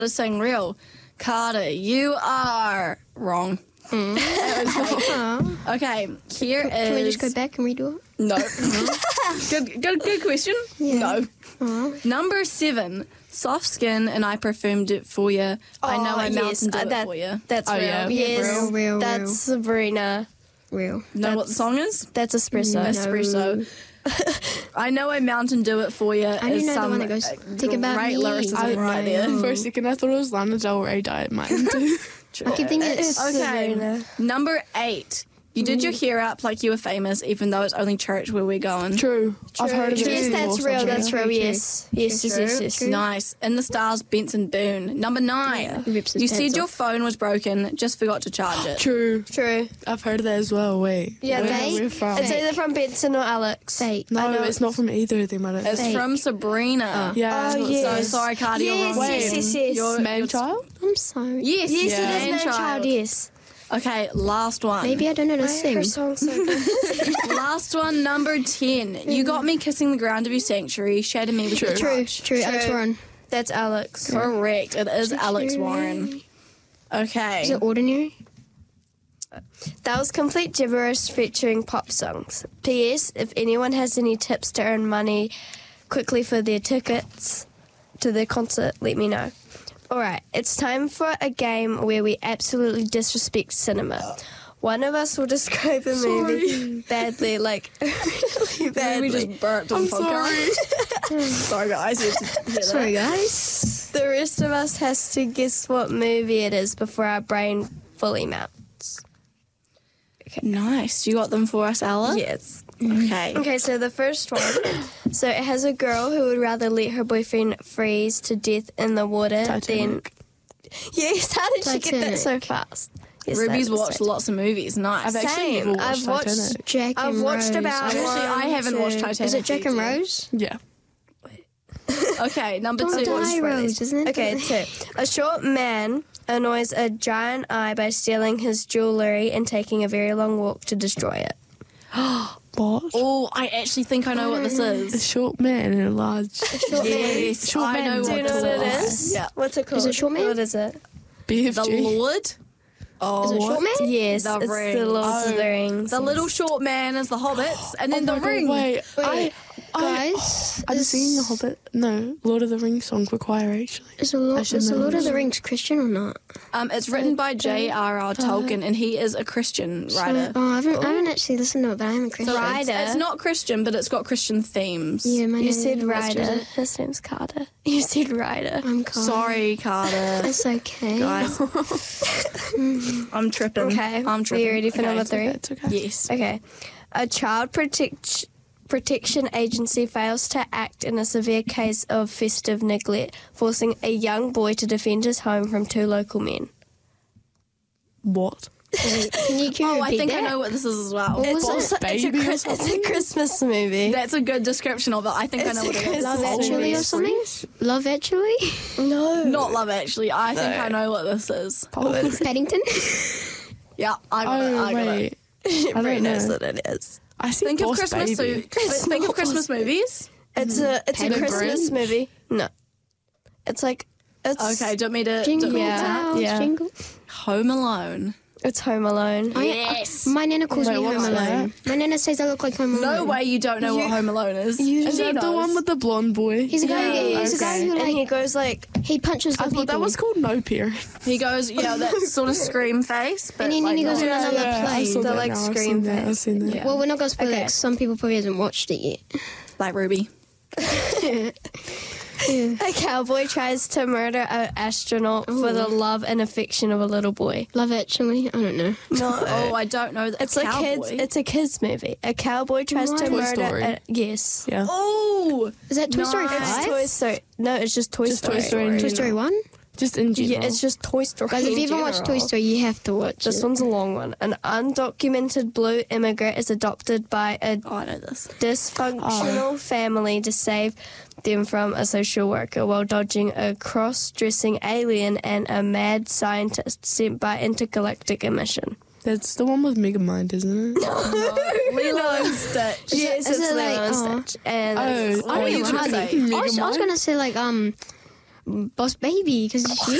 Carter's saying real. Carter, you are wrong. Okay, here is... Can we just go back and redo it? No. Good question. Yeah. No. Number 7. Soft skin and I perfumed it for you. I know I mountain do it for you. That's real. yeah. Yes, Real. that's Sabrina. Real. Know what the song is? That's Espresso. Espresso. I know I mountain do it for you. I didn't know the one that goes, think about great me. lyricism right there. For a second, I thought it was Lana Del Rey Diet Mine too. I keep thinking it's Okay, Sabrina. number 8. You did your hair up like you were famous, even though it's only church where we're going. True. I've heard of it. Yes, that's before, real. so That's real. True. Yes. Yes. Nice. In the Stars, Benson Boone. Number 9. He rips his You pants said your off. phone was broken, just forgot to charge it. True. True. I've heard of that as well. Wait. Yeah, Where from? It's either from Benson or Alex. Fake. No, it's not from either of them. I don't It's think. from Sabrina. Yeah. Oh, So yes. sorry, Cardi, you're Yes, wrong. yes. You're- Man child? I'm sorry. Yes, Yes, Yeah. it is Man-Child. Yes. Okay, last one. Maybe I don't know to sing. Her song's so good. Last one, number 10. You got me kissing the ground of your sanctuary, shattered me with your touch. True. Alex Warren. That's Alex. Correct. It is Alex Warren. Okay. Is it ordinary? That was complete gibberish featuring pop songs. P.S. If anyone has any tips to earn money quickly for their tickets to the concert, let me know. All right, it's time for a game where we absolutely disrespect cinema. One of us will describe a movie badly, like really badly. We just burped on podcast. Sorry, guys. You have to hear Sorry, that. guys. The rest of us has to guess what movie it is before our brain fully melts. Nice. You got them for us, Ella? Yes. Okay. Okay, so the first one. So it has a girl who would rather let her boyfriend freeze to death in the water than... Titanic. Yes, how did she get that so Titanic. fast? Yes, Ruby's that is watched Titanic. lots of movies. Nice. I've actually Same. never watched I've watched- Titanic. Jack I've and watched Rose. about Actually, I haven't watched Titanic. Is it Jack and yet. Rose? Yeah. Okay, number Don't 2. die, Rose, isn't it? Okay, 2. A short man annoys a giant eye by stealing his jewellery and taking a very long walk to destroy it. What? Oh, I actually think I know what this A is. short man and a large Yes, Short I Man. know Do Do what you know this what it is. is? Yeah. What's it called? Is it Short Man? What is it? The BFG. Lord? Oh, Is it Short Man? Yes, The it's Ring. the Lord of the Rings. The little short man is the hobbits, and then the ring. Wait, Guys, I've seen the Hobbit. No, Lord of the Rings song for choir actually. is I the should know Lord of this. the Rings Christian or not? It's written by J.R.R. Tolkien, and he is a Christian writer. Oh, I haven't actually listened to it, but I am a Christian. It's not Christian, but it's got Christian themes. Yeah, my You name said is Ryder. His name's Carter. You said Ryder. I'm Carl. Sorry, Carter. It's okay. Guys. I'm tripping. Okay. I'm Are tripping. you ready for number 3? It's okay. Yes. Okay. A child protection agency fails to act in a severe case of festive neglect, forcing a young boy to defend his home from 2 local men. What? Can you Oh, I repeat think that? I know what this is as well. What was Boss it? Baby or It's a Christmas movie. That's a good description of it. I think I know what it is. Love Actually or something? Love Actually? No. Not Love Actually. I think I know what this is. Paddington? Yeah, I got it. Oh I got wait, it. I don't know. what it is. I see Think of Boss Christmas. Baby. Think of Christmas movies. It's a Penny Christmas Grinch? movie. No. It's like it's Okay, don't me to. Jingle Yeah, bells, yeah. jingle. Home Alone. it's Home Alone. Yes. My nana calls Wait, me what's Home Alone. My nana says I look like Home Alone. No way you don't know what Home Alone is. Is She that the knows. one with the blonde boy? He's a guy, he's a guy who And he like, goes like, he punches the I people. thought that was called No Parent. He goes, yeah, that sort of scream face. But And then like he goes not- on another I plane. saw The, that like, now. scream I've seen that. I've seen that. Yeah. Well, we're not going to spoil it Okay. 'cause some people probably hasn't watched it yet. like Ruby. a cowboy tries to murder an astronaut for the love and affection of a little boy. Love Actually? I don't know. No. Oh, I don't know. It's a kids. It's a kids movie. A cowboy tries to Toy murder. Story. Yes. Yeah. Oh, Is that Toy Story Nice. 5? It's Toy Story. No, it's just Toy Just Toy Story. Story. Toy Story 1? Just in general. Yeah, it's just Toy Story. Guys, if in you haven't watched Toy general. Story, you have to watch This it. one's a long one. An undocumented blue immigrant is adopted by a oh, I know this. dysfunctional family to save them from a social worker while dodging a cross-dressing alien and a mad scientist sent by intergalactic emission. That's the one with Megamind, isn't it? Lilo and Stitch. Yes, Is it's it like- Lilo and oh. Stitch. And Oh, What were you gonna say? I was going to say, like, Boss Baby, because she